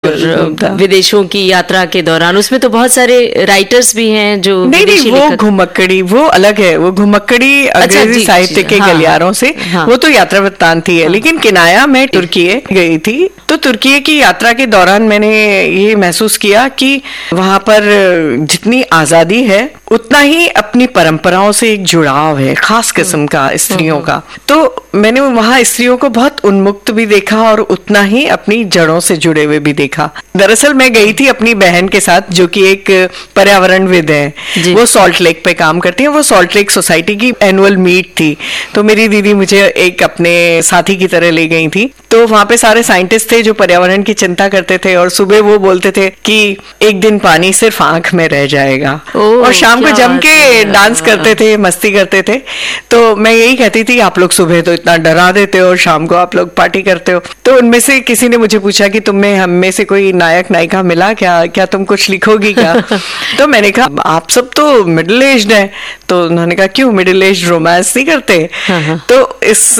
विदेशों की यात्रा के दौरान उसमें तो बहुत सारे राइटर्स भी हैं जो नहीं, वो घुमक्कड़ी वो अलग है। वो घुमक्कड़ी अंग्रेजी साहित्य के गलियारों से, वो तो यात्रा वृत्तांत ही है। लेकिन किनाया मैं तुर्की गई थी, तो तुर्की की यात्रा के दौरान मैंने ये महसूस किया कि वहां पर जितनी आजादी है उतना ही अपनी परंपराओं से एक जुड़ाव है, खास किस्म का स्त्रियों का। तो मैंने वहां स्त्रियों को बहुत उन्मुक्त भी देखा और उतना ही अपनी जड़ों से जुड़े हुए भी देखा। दरअसल मैं गई थी अपनी बहन के साथ, जो कि एक पर्यावरणविद है, वो सॉल्ट लेक पे काम करती है। वो सॉल्ट लेक सोसाइटी की एनुअल मीट थी, तो मेरी दीदी मुझे एक अपने साथी की तरह ले गई थी। तो वहां पे सारे साइंटिस्ट थे जो पर्यावरण की चिंता करते थे, और सुबह वो बोलते थे कि एक दिन पानी सिर्फ आंख में रह जाएगा, और शाम को जम के डांस करते थे, मस्ती करते थे। तो मैं यही कहती थी, आप लोग सुबह तो इतना डरा देते हो और शाम को आप लोग पार्टी करते हो। तो उनमें से किसी ने मुझे पूछा कि तुम्हें हम में से कोई नायक नायिका मिला क्या तुम कुछ लिखोगी क्या? तो मैंने कहा आप सब तो मिडिल एज्ड हैं। तो उन्होंने कहा क्यों, मिडिल एज्ड रोमांस नहीं करते? तो इस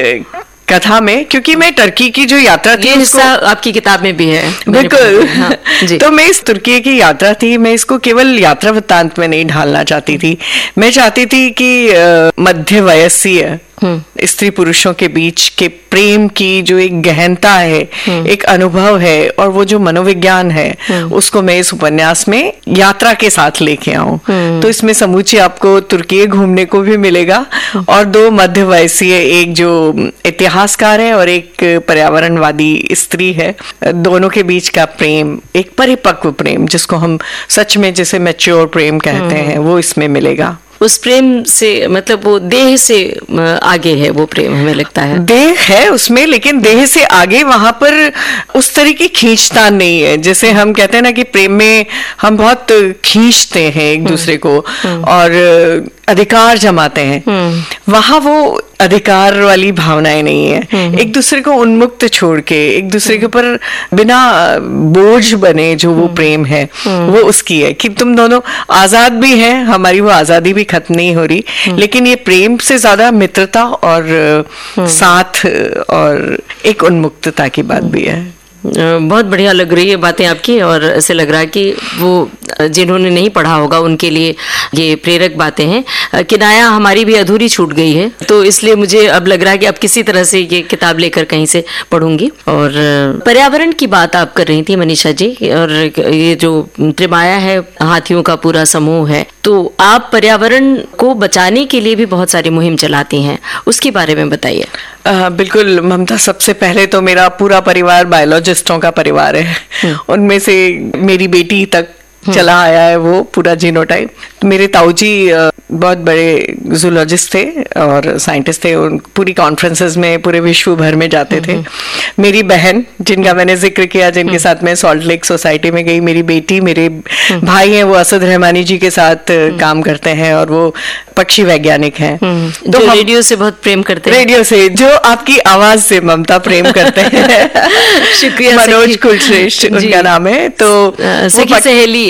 कथा में, क्योंकि मैं टर्की की जो यात्रा थी, ये हिस्सा आपकी किताब में भी है। बिल्कुल। तो मैं इस तुर्की की यात्रा थी, मैं इसको केवल यात्रा वृत्तांत में नहीं ढालना चाहती थी। मैं चाहती थी कि मध्य वयस्सीय स्त्री पुरुषों के बीच के प्रेम की जो एक गहनता है, एक अनुभव है, और वो जो मनोविज्ञान है, उसको मैं इस उपन्यास में यात्रा के साथ लेके आऊं। तो इसमें समूची आपको तुर्की घूमने को भी मिलेगा, और दो मध्य वयस्सीय, एक जो इतिहासकार है और एक पर्यावरणवादी स्त्री है, दोनों के बीच का प्रेम, एक परिपक्व प्रेम जिसको हम सच में जिसे मैच्योर प्रेम कहते हैं, वो इसमें मिलेगा। उस प्रेम से मतलब वो देह से आगे है वो प्रेम, हमें लगता है। देह है उसमें, लेकिन देह से आगे वहां पर उस तरह की खींचतान नहीं है। जैसे हम कहते हैं ना कि प्रेम में हम बहुत खींचते हैं एक दूसरे को और अधिकार जमाते हैं, वहां वो अधिकार वाली भावनाएं नहीं है। एक दूसरे को उन्मुक्त छोड़ के, एक दूसरे के ऊपर बिना बोझ बने जो वो प्रेम है, वो उसकी है कि तुम दोनों आजाद भी हैं, हमारी वो आजादी भी खत्म नहीं हो रही, लेकिन ये प्रेम से ज्यादा मित्रता और साथ और एक उन्मुक्तता की बात भी है। बहुत बढ़िया लग रही है बातें आपकी, और ऐसे लग रहा है कि वो जिन्होंने नहीं पढ़ा होगा उनके लिए ये प्रेरक बातें हैं। किनाया हमारी भी अधूरी छूट गई है, तो इसलिए मुझे अब लग रहा है कि अब किसी तरह से ये किताब लेकर कहीं से पढ़ूंगी। और पर्यावरण की बात आप कर रही थी मनीषा जी, और ये जो त्रिमाया है, हाथियों का पूरा समूह है, तो आप पर्यावरण को बचाने के लिए भी बहुत सारी मुहिम चलाती हैं, उसके बारे में बताइए। बिल्कुल ममता, सबसे पहले तो मेरा पूरा परिवार बायोलॉजिस्टों का परिवार है। उनमें से मेरी बेटी तक चला आया है वो पूरा जीनोटाइप। मेरे ताऊजी बहुत बड़े जूलॉजिस्ट थे और साइंटिस्ट थे, पूरी कॉन्फ्रेंसेस में पूरे विश्व भर में जाते थे। मेरी बहन जिनका मैंने जिक्र किया, जिनके साथ मैं सॉल्ट लेक सोसाइटी में गई, मेरी बेटी, मेरे भाई हैं वो असद रहमानी जी के साथ काम करते हैं और वो पक्षी वैज्ञानिक हैं। तो रेडियो से बहुत प्रेम करते हैं। रेडियो से, जो आपकी आवाज से ममता प्रेम करते हैं। शुक्रिया। मनोज कुलश्रेष्ठ उनका नाम है। तो सखी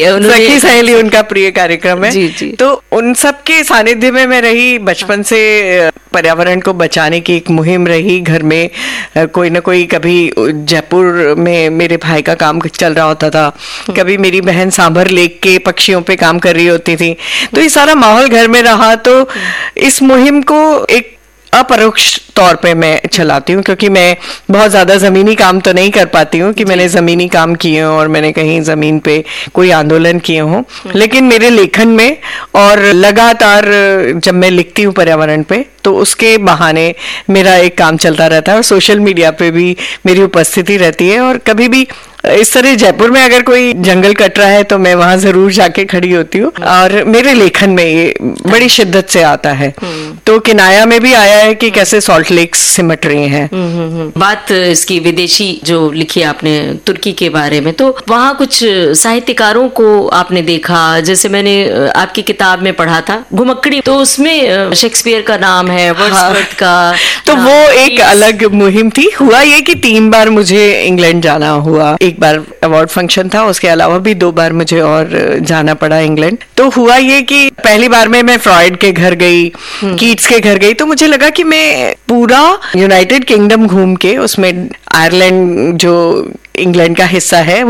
सहेली उनका प्रिय कार्यक्रम है। जी। तो उन सब के सानिध्य में मैं रही, बचपन से पर्यावरण को बचाने की एक मुहिम रही। घर में कोई ना कोई, कभी जयपुर में मेरे भाई का काम चल रहा होता था, कभी मेरी बहन सांभर लेक के पक्षियों पे काम कर रही होती थी। तो ये सारा माहौल घर में रहा। तो इस मुहिम को एक अपरोक्ष तौर पे मैं चलाती हूँ, क्योंकि मैं बहुत ज्यादा जमीनी काम तो नहीं कर पाती हूँ कि मैंने जमीनी काम किए हों और मैंने कहीं जमीन पे कोई आंदोलन किए हों, लेकिन मेरे लेखन में और लगातार जब मैं लिखती हूँ पर्यावरण पे, तो उसके बहाने मेरा एक काम चलता रहता है और सोशल मीडिया पे भी मेरी उपस्थिति रहती है। और कभी भी इस तरह जयपुर में अगर कोई जंगल कट रहा है तो मैं वहां जरूर जाके खड़ी होती हूँ, और मेरे लेखन में ये बड़ी शिद्दत से आता है। तो किनाया में भी आया है कि कैसे सॉल्ट लेक्स सिमट रही हैं। बात इसकी विदेशी जो लिखी आपने तुर्की के बारे में, तो वहाँ कुछ साहित्यकारों को आपने देखा, जैसे मैंने आपकी किताब में पढ़ा था घुमक्कड़ी, तो उसमें शेक्सपियर का नाम है, वर्ड्सवर्थ का, तो वो एक अलग मुहिम थी। हुआ ये कि 3 बार मुझे इंग्लैंड जाना हुआ। एक बार अवार्ड फंक्शन था, उसके अलावा भी 2 बार मुझे और जाना पड़ा इंग्लैंड। तो हुआ ये कि पहली बार में मैं फ्रॉइड के घर गई, कीट्स के घर गई, तो मुझे लगा कि मैं पूरा यूनाइटेड किंगडम घूम के, उसमें आयरलैंड जो इंग्लैंड का हिस्सा है